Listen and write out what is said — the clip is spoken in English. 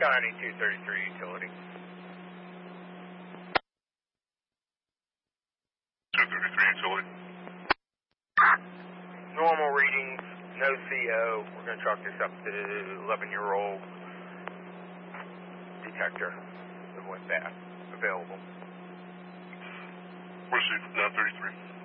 County 233 utility. 233 utility. Normal readings, no CO. We're going to chalk this up to 11-year-old detector that went bad. Available. Received 933.